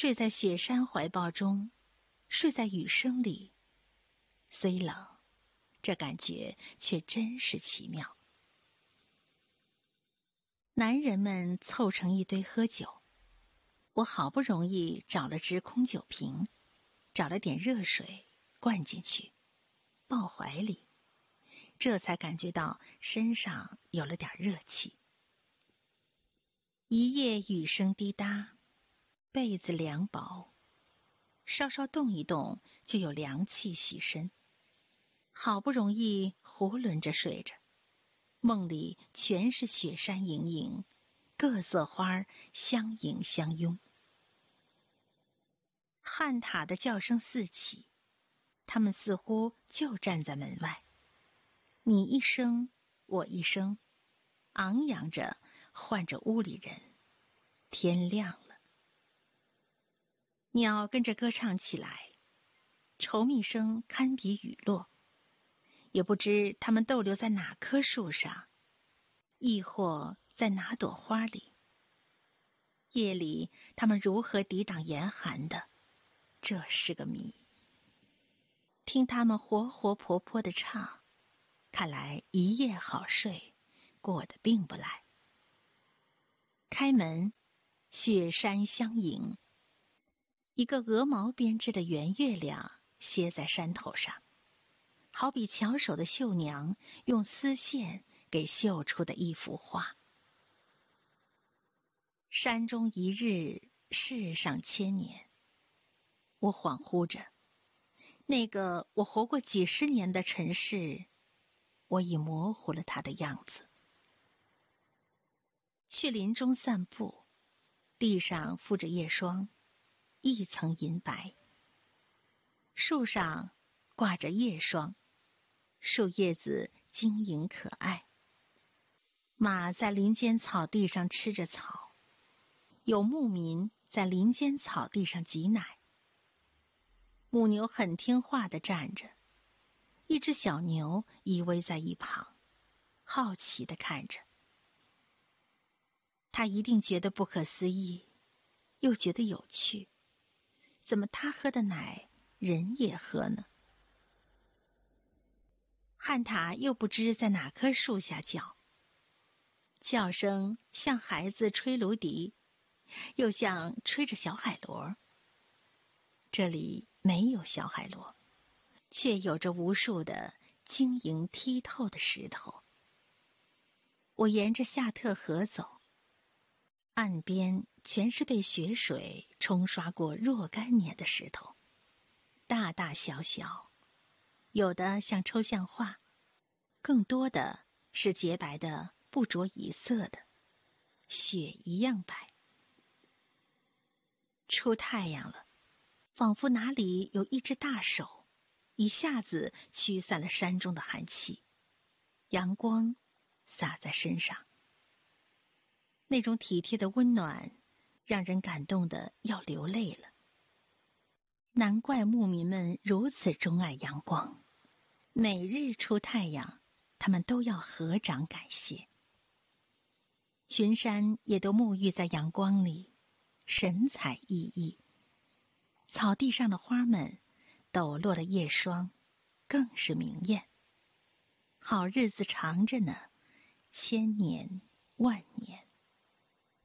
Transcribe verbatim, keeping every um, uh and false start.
睡在雪山怀抱中，睡在雨声里，虽冷，这感觉却真是奇妙。男人们凑成一堆喝酒，我好不容易找了只空酒瓶，找了点热水灌进去，抱怀里，这才感觉到身上有了点热气。一夜雨声滴答，被子凉薄，稍稍动一动就有凉气袭身，好不容易囫囵着睡着，梦里全是雪山盈盈，各色花相迎相拥。旱獭的叫声四起，他们似乎就站在门外，你一声我一声，昂扬着唤着屋里人。天亮了，鸟跟着歌唱起来，稠密声堪比雨落，也不知它们逗留在哪棵树上，亦或在哪朵花里。夜里它们如何抵挡严寒的，这是个谜。听它们活活泼泼地唱，看来一夜好睡过得并不赖。开门，雪山相迎，一个鹅毛编织的圆月亮歇在山头上，好比巧手的绣娘用丝线给绣出的一幅画。山中一日，世上千年。我恍惚着，那个我活过几十年的尘世，我已模糊了它的样子。去林中散步，地上覆着叶霜，一层银白。树上挂着叶霜，树叶子晶莹可爱。马在林间草地上吃着草，有牧民在林间草地上挤奶。母牛很听话地站着，一只小牛依偎在一旁，好奇地看着。他一定觉得不可思议，又觉得有趣。怎么他喝的奶人也喝呢？旱獭又不知在哪棵树下叫，叫声像孩子吹芦笛，又像吹着小海螺。这里没有小海螺，却有着无数的晶莹剔透的石头。我沿着夏特河走，岸边全是被雪水冲刷过若干年的石头，大大小小，有的像抽象画，更多的是洁白的不着一色的，雪一样白。出太阳了，仿佛哪里有一只大手，一下子驱散了山中的寒气，阳光洒在身上。那种体贴的温暖让人感动得要流泪了。难怪牧民们如此钟爱阳光，每日出太阳，他们都要合掌感谢。群山也都沐浴在阳光里，神采奕奕。草地上的花们抖落了叶霜，更是明艳。好日子长着呢，千年万年。